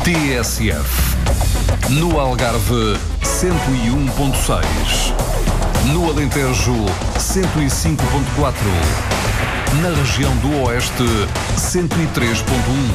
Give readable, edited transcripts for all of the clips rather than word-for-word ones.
TSF. No Algarve, 101.6. No Alentejo, 105.4. Na região do Oeste, 103.1.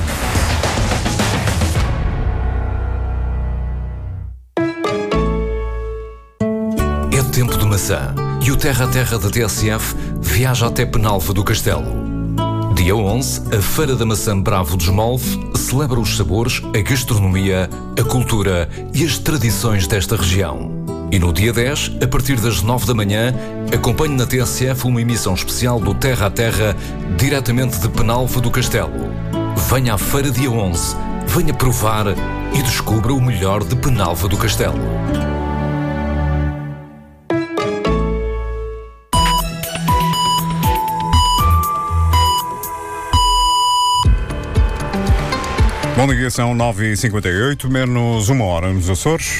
É tempo de maçã e o Terra a Terra da TSF viaja até Penalva do Castelo. Dia 11, a Feira da Maçã Bravo de Esmolve celebra os sabores, a gastronomia, a cultura e as tradições desta região. E no dia 10, a partir das 9 da manhã, acompanhe na TSF uma emissão especial do Terra a Terra, diretamente de Penalva do Castelo. Venha à Feira dia 11, venha provar e descubra o melhor de Penalva do Castelo. Bom dia, são 9h58, menos uma hora nos Açores.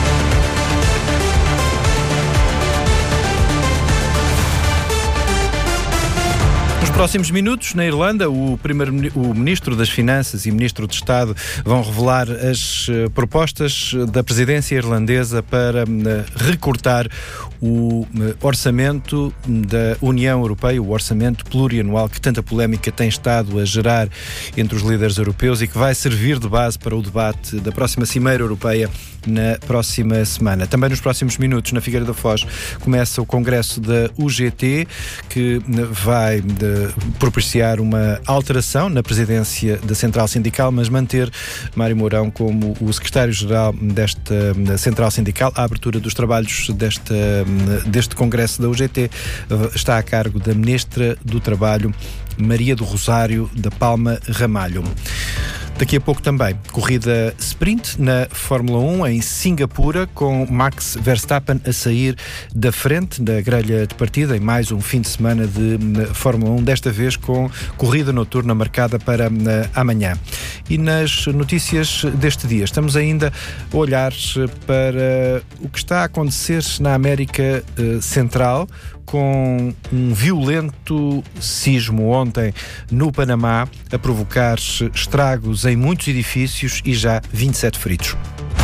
Nos próximos minutos, na Irlanda, o Ministro das Finanças e Ministro de Estado vão revelar as propostas da presidência irlandesa para recortar o orçamento da União Europeia, o orçamento plurianual que tanta polémica tem estado a gerar entre os líderes europeus e que vai servir de base para o debate da próxima Cimeira Europeia na próxima semana. Também nos próximos minutos, na Figueira da Foz, começa o congresso da UGT, que vai propiciar uma alteração na presidência da Central Sindical, mas manter Mário Mourão como o secretário-geral desta Central Sindical. A abertura dos trabalhos deste congresso da UGT está a cargo da Ministra do Trabalho, Maria do Rosário da Palma Ramalho. Daqui a pouco também, corrida sprint na Fórmula 1 em Singapura, com Max Verstappen a sair da frente da grelha de partida em mais um fim de semana de Fórmula 1, desta vez com corrida noturna marcada para amanhã. E nas notícias deste dia, estamos ainda a olhar para o que está a acontecer na América Central, com um violento sismo ontem no Panamá a provocar estragos em muitos edifícios e já 27 feridos.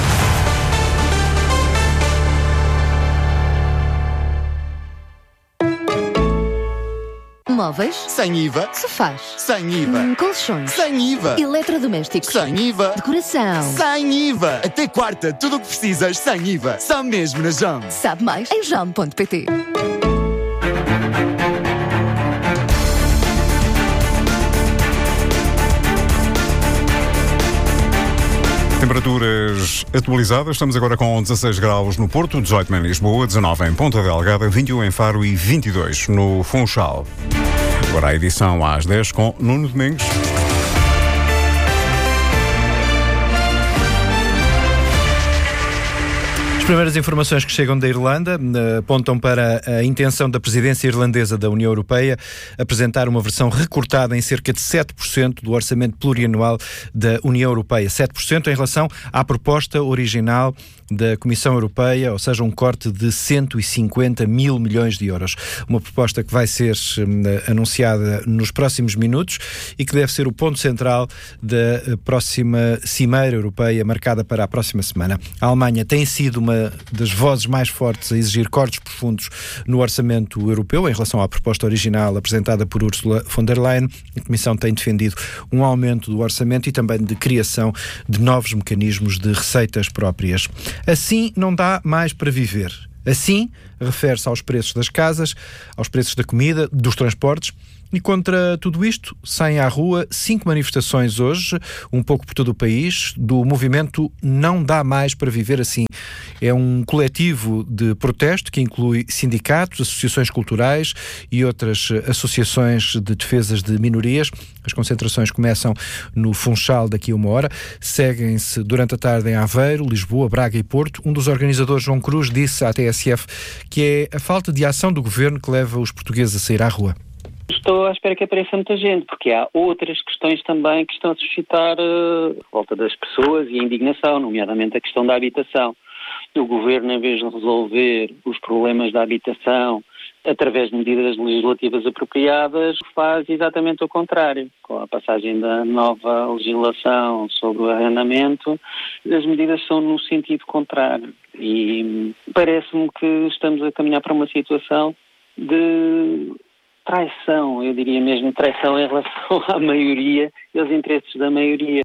Móveis? Sem IVA. Sofás? Sem IVA. Colchões? Sem IVA. Eletrodomésticos? Sem IVA. Decoração? Sem IVA. Até quarta, tudo o que precisas sem IVA. Só mesmo na JOM. Sabe mais em JOM.pt. Temperaturas atualizadas, estamos agora com 16 graus no Porto, 18 em Lisboa, 19 em Ponta Delgada, 21 em Faro e 22 no Funchal. Agora a edição às 10 com Nuno Domingos. As primeiras informações que chegam da Irlanda apontam para a intenção da presidência irlandesa da União Europeia apresentar uma versão recortada em cerca de 7% do orçamento plurianual da União Europeia. 7% em relação à proposta original da Comissão Europeia, ou seja, um corte de 150 mil milhões de euros. Uma proposta que vai ser anunciada nos próximos minutos e que deve ser o ponto central da próxima Cimeira Europeia, marcada para a próxima semana. A Alemanha tem sido uma das vozes mais fortes a exigir cortes profundos no orçamento europeu em relação à proposta original apresentada por Ursula von der Leyen. A Comissão tem defendido um aumento do orçamento e também de criação de novos mecanismos de receitas próprias. Assim não dá mais para viver. Assim, refere-se aos preços das casas, aos preços da comida, dos transportes. E contra tudo isto, saem à rua 5 manifestações hoje, um pouco por todo o país, do movimento Não Dá Mais para Viver Assim. É um coletivo de protesto que inclui sindicatos, associações culturais e outras associações de defesas de minorias. As concentrações começam no Funchal daqui a uma hora, seguem-se durante a tarde em Aveiro, Lisboa, Braga e Porto. Um dos organizadores, João Cruz, disse à TSF que é a falta de ação do governo que leva os portugueses a sair à rua. Estou à espera que apareça muita gente, porque há outras questões também que estão a suscitar revolta das pessoas e a indignação, nomeadamente a questão da habitação. O governo, em vez de resolver os problemas da habitação através de medidas legislativas apropriadas, faz exatamente o contrário. Com a passagem da nova legislação sobre o arrendamento, as medidas são no sentido contrário. E parece-me que estamos a caminhar para uma situação de traição, eu diria mesmo traição em relação à maioria e aos interesses da maioria.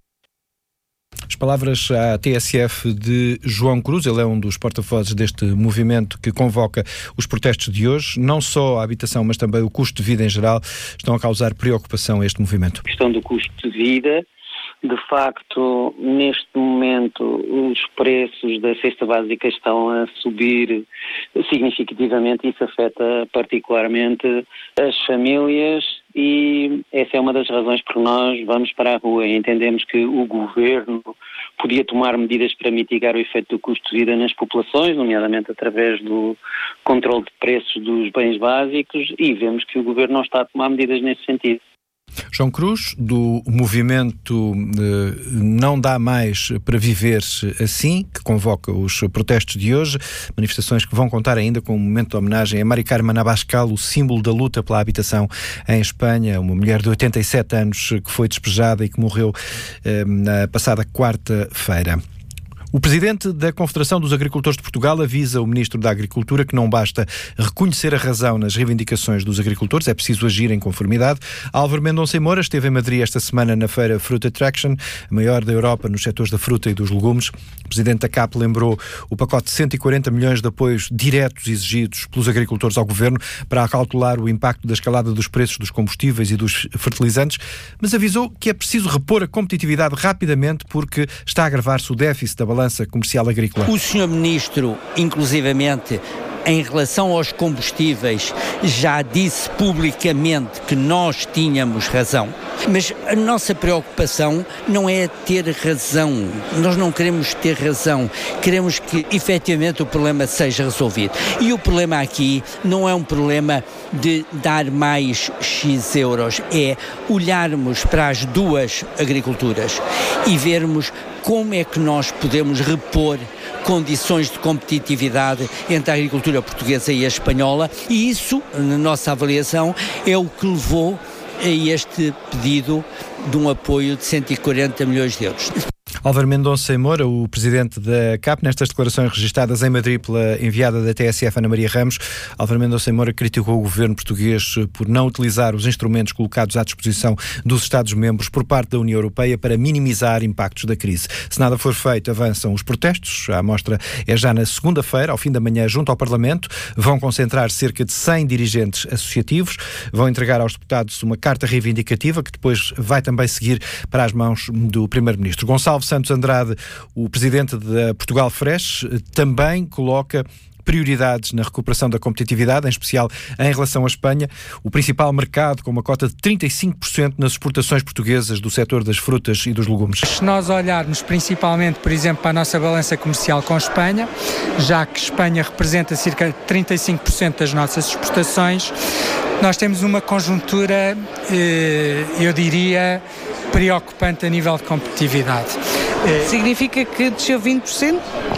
As palavras à TSF de João Cruz, ele é um dos porta-vozes deste movimento que convoca os protestos de hoje. Não só a habitação, mas também o custo de vida em geral estão a causar preocupação a este movimento. A questão do custo de vida, de facto, neste momento os preços da cesta básica estão a subir significativamente. Isso afeta particularmente as famílias e essa é uma das razões por que nós vamos para a rua. Entendemos que o governo podia tomar medidas para mitigar o efeito do custo de vida nas populações, nomeadamente através do controle de preços dos bens básicos, e vemos que o governo não está a tomar medidas nesse sentido. João Cruz, do movimento Não Dá Mais para Viver Assim, que convoca os protestos de hoje, manifestações que vão contar ainda com um momento de homenagem a Mari Carmen Abascal, o símbolo da luta pela habitação em Espanha, uma mulher de 87 anos que foi despejada e que morreu na passada quarta-feira. O presidente da Confederação dos Agricultores de Portugal avisa o ministro da Agricultura que não basta reconhecer a razão nas reivindicações dos agricultores, é preciso agir em conformidade. Álvaro Mendonça Moura esteve em Madrid esta semana na feira Fruit Attraction, a maior da Europa nos setores da fruta e dos legumes. O presidente da CAP lembrou o pacote de 140 milhões de apoios diretos exigidos pelos agricultores ao governo para acautelar o impacto da escalada dos preços dos combustíveis e dos fertilizantes, mas avisou que é preciso repor a competitividade rapidamente porque está a agravar-se o déficit da balança comercial agrícola. O Sr. Ministro, inclusivamente, em relação aos combustíveis, já disse publicamente que nós tínhamos razão. Mas a nossa preocupação não é ter razão. Nós não queremos ter razão. Queremos que, efetivamente, o problema seja resolvido. E o problema aqui não é um problema de dar mais X euros. É olharmos para as duas agriculturas e vermos como é que nós podemos repor condições de competitividade entre a agricultura portuguesa e a espanhola, e isso, na nossa avaliação, é o que levou a este pedido de um apoio de 140 milhões de euros. Álvaro Mendonça Moura, o presidente da CAP, nestas declarações registadas em Madrid pela enviada da TSF, Ana Maria Ramos, Álvaro Mendonça Moura criticou o governo português por não utilizar os instrumentos colocados à disposição dos Estados-membros por parte da União Europeia para minimizar impactos da crise. Se nada for feito, avançam os protestos. A amostra é já na segunda-feira, ao fim da manhã, junto ao Parlamento. Vão concentrar cerca de 100 dirigentes associativos. Vão entregar aos deputados uma carta reivindicativa que depois vai também seguir para as mãos do Primeiro-Ministro. Gonçalo Santos Andrade, o presidente da Portugal Fresh, também coloca prioridades na recuperação da competitividade, em especial em relação à Espanha, o principal mercado com uma cota de 35% nas exportações portuguesas do setor das frutas e dos legumes. Se nós olharmos principalmente, por exemplo, para a nossa balança comercial com Espanha, já que Espanha representa cerca de 35% das nossas exportações, nós temos uma conjuntura, eu diria, preocupante a nível de competitividade. Significa que desceu 20%?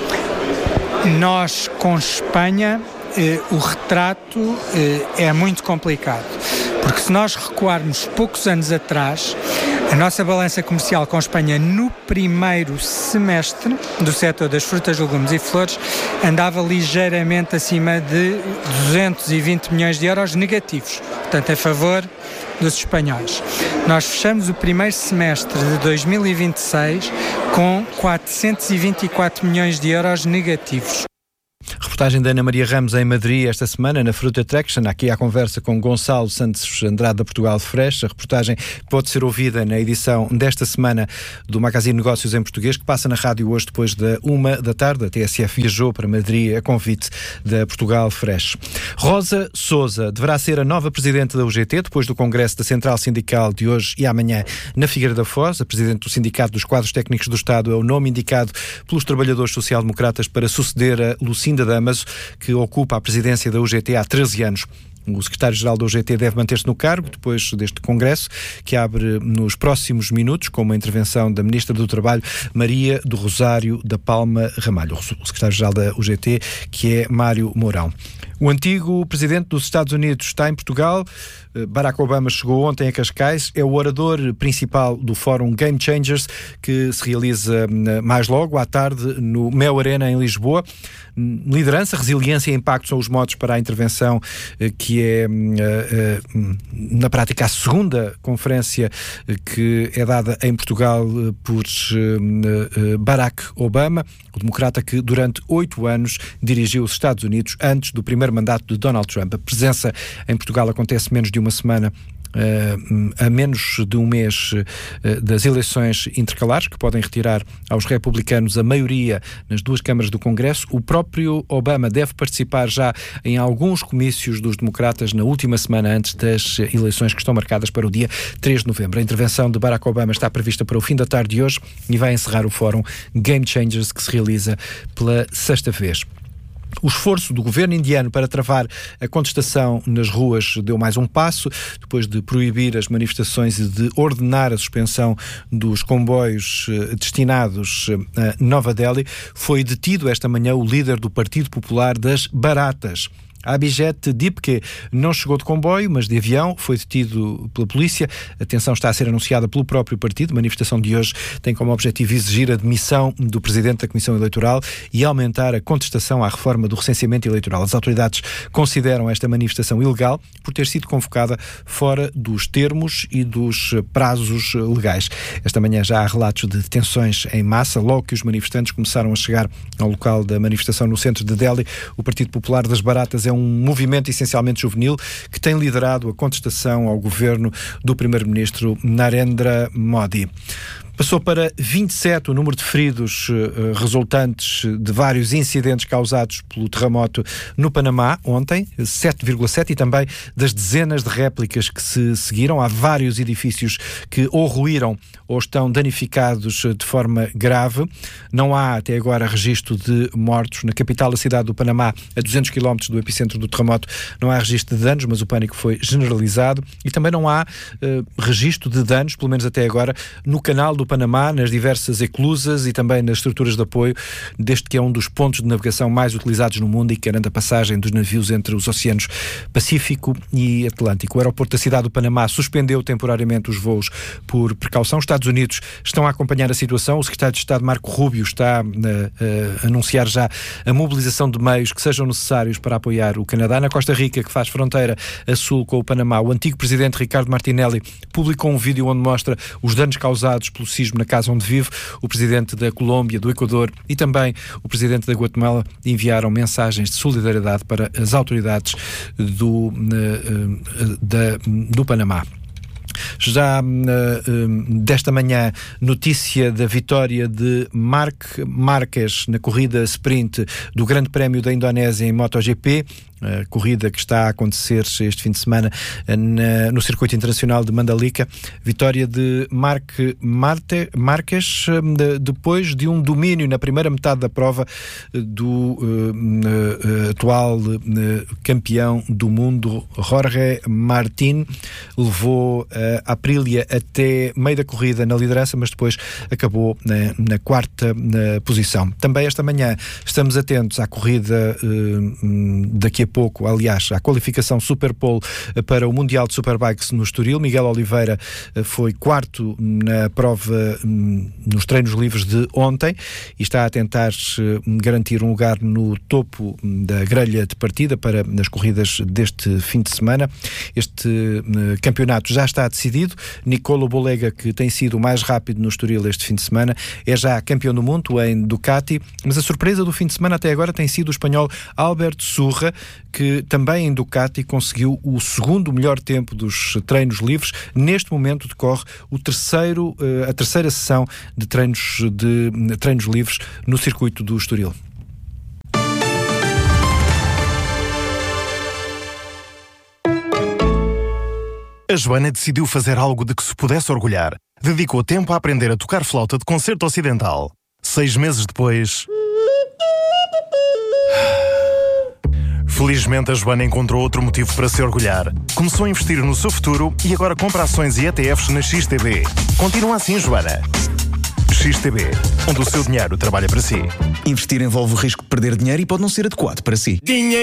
Nós, com Espanha, o retrato é muito complicado, porque se nós recuarmos poucos anos atrás, a nossa balança comercial com Espanha no primeiro semestre do setor das frutas, legumes e flores andava ligeiramente acima de 220 milhões de euros negativos, portanto a favor dos espanhóis. Nós fechamos o primeiro semestre de 2026 com 424 milhões de euros negativos. Reportagem da Ana Maria Ramos em Madrid esta semana na Fruit Attraction. Aqui à conversa com Gonçalo Santos Andrade da Portugal Fresh. A reportagem pode ser ouvida na edição desta semana do Magazine Negócios em Português, que passa na rádio hoje depois da 1h. A TSF viajou para Madrid a convite da Portugal Fresh. Rosa Sousa deverá ser a nova presidente da UGT depois do Congresso da Central Sindical de hoje e amanhã na Figueira da Foz. A presidente do Sindicato dos Quadros Técnicos do Estado é o nome indicado pelos trabalhadores social-democratas para suceder a Lucinda Damaso, que ocupa a presidência da UGT há 13 anos. O secretário-geral da UGT deve manter-se no cargo depois deste congresso, que abre nos próximos minutos com uma intervenção da Ministra do Trabalho, Maria do Rosário da Palma Ramalho. O secretário-geral da UGT, que é Mário Mourão. O antigo presidente dos Estados Unidos está em Portugal. Barack Obama chegou ontem a Cascais. É o orador principal do fórum Game Changers, que se realiza mais logo à tarde no Mel Arena em Lisboa. Liderança, resiliência e impacto são os motos para a intervenção, que é na prática a segunda conferência que é dada em Portugal por Barack Obama, o democrata que durante 8 anos dirigiu os Estados Unidos antes do primeiro mandato de Donald Trump. A presença em Portugal acontece menos de uma semana, a menos de um mês das eleições intercalares, que podem retirar aos republicanos a maioria nas duas câmaras do Congresso. O próprio Obama deve participar já em alguns comícios dos democratas na última semana antes das eleições que estão marcadas para o dia 3 de novembro. A intervenção de Barack Obama está prevista para o fim da tarde de hoje e vai encerrar o fórum Game Changers, que se realiza pela sexta vez. O esforço do governo indiano para travar a contestação nas ruas deu mais um passo, depois de proibir as manifestações e de ordenar a suspensão dos comboios destinados a Nova Delhi. Foi detido esta manhã o líder do Partido Popular das Baratas. Abhijit Dipke não chegou de comboio, mas de avião, foi detido pela polícia. A detenção está a ser anunciada pelo próprio partido. A manifestação de hoje tem como objetivo exigir a demissão do presidente da Comissão Eleitoral e aumentar a contestação à reforma do recenseamento eleitoral. As autoridades consideram esta manifestação ilegal por ter sido convocada fora dos termos e dos prazos legais. Esta manhã já há relatos de detenções em massa. Logo que os manifestantes começaram a chegar ao local da manifestação no centro de Delhi, o Partido Popular das Baratas é um movimento essencialmente juvenil que tem liderado a contestação ao governo do primeiro-ministro Narendra Modi. Passou para 27 o número de feridos resultantes de vários incidentes causados pelo terremoto no Panamá ontem, 7,7, e também das dezenas de réplicas que se seguiram. Há vários edifícios que ou ruíram ou estão danificados de forma grave. Não há até agora registro de mortos. Na capital da cidade do Panamá, a 200 km do epicentro do terremoto, não há registro de danos, mas o pânico foi generalizado. E também não há registro de danos, pelo menos até agora, no canal do Panamá, nas diversas eclusas e também nas estruturas de apoio, deste que é um dos pontos de navegação mais utilizados no mundo e que garante a passagem dos navios entre os oceanos Pacífico e Atlântico. O aeroporto da cidade do Panamá suspendeu temporariamente os voos por precaução. Os Estados Unidos estão a acompanhar a situação. O secretário de Estado Marco Rubio está a anunciar já a mobilização de meios que sejam necessários para apoiar o Canadá. Na Costa Rica, que faz fronteira a sul com o Panamá, o antigo presidente Ricardo Martinelli publicou um vídeo onde mostra os danos causados pelo sismo na casa onde vive. O presidente da Colômbia, do Equador e também o presidente da Guatemala enviaram mensagens de solidariedade para as autoridades do Panamá. Já desta manhã, notícia da vitória de Marc Marques na corrida sprint do Grande Prémio da Indonésia em MotoGP. A corrida que está a acontecer este fim de semana no Circuito Internacional de Mandalika. Vitória de Marc Marques depois de um domínio na primeira metade da prova do atual campeão do mundo, Jorge Martín. Levou a Aprilia até meio da corrida na liderança, mas depois acabou na quarta posição. Também esta manhã estamos atentos à corrida daqui a pouco, aliás, à qualificação Superpole para o Mundial de Superbikes no Estoril. Miguel Oliveira foi quarto na prova nos treinos livres de ontem e está a tentar garantir um lugar no topo da grelha de partida para as corridas deste fim de semana. Este campeonato já está decidido. Nicolo Bolega, que tem sido o mais rápido no Estoril este fim de semana, é já campeão do mundo em Ducati, mas a surpresa do fim de semana até agora tem sido o espanhol Alberto Surra, que também em Ducati conseguiu o segundo melhor tempo dos treinos livres. Neste momento decorre a terceira sessão de treinos livres no circuito do Estoril. A Joana decidiu fazer algo de que se pudesse orgulhar. Dedicou tempo a aprender a tocar flauta de concerto ocidental. 6 meses depois... Felizmente, a Joana encontrou outro motivo para se orgulhar. Começou a investir no seu futuro e agora compra ações e ETFs na XTB. Continua assim, Joana. XTB, onde o seu dinheiro trabalha para si. Investir envolve o risco de perder dinheiro e pode não ser adequado para si.